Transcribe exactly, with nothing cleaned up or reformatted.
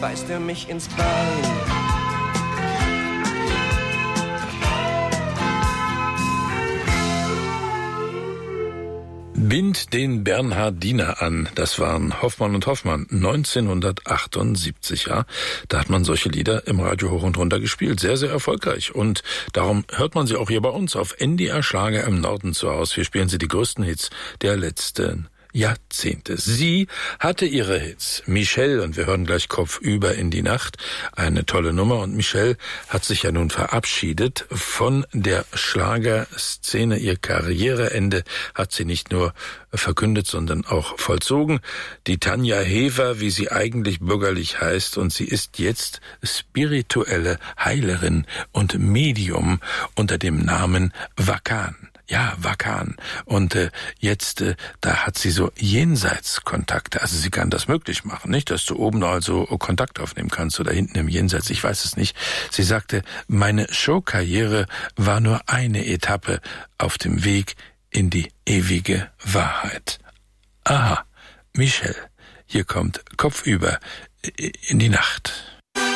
beißt er mich ins Bein. Bind den Bernhardiner an. Das waren Hoffmann und Hoffmann neunzehnhundertachtundsiebzig. Ja, da hat man solche Lieder im Radio hoch und runter gespielt. Sehr, sehr erfolgreich. Und darum hört man sie auch hier bei uns auf N D R Schlager im Norden zu Hause. Wir spielen sie die größten Hits der letzten Jahrzehnte. Sie hatte ihre Hits. Michelle, und wir hören gleich Kopfüber in die Nacht, eine tolle Nummer. Und Michelle hat sich ja nun verabschiedet von der Schlagerszene. Ihr Karriereende hat sie nicht nur verkündet, sondern auch vollzogen. Die Tanja Hever, wie sie eigentlich bürgerlich heißt, und sie ist jetzt spirituelle Heilerin und Medium unter dem Namen Wakan. Ja, Wakan. Und äh, jetzt, äh, da hat sie so Jenseitskontakte. Also sie kann das möglich machen, nicht? Dass du oben also Kontakt aufnehmen kannst oder hinten im Jenseits, ich weiß es nicht. Sie sagte, meine Showkarriere war nur eine Etappe auf dem Weg in die ewige Wahrheit. Aha, Michelle, hier kommt Kopfüber in die Nacht.